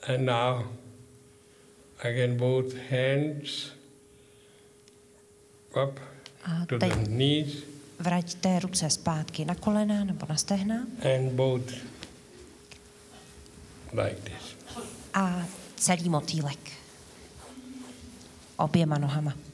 And now again both hands up to the knees. Vraťte ruce zpátky na kolena nebo na stehna. And both like this. A celý motýlek. Oběma nohama.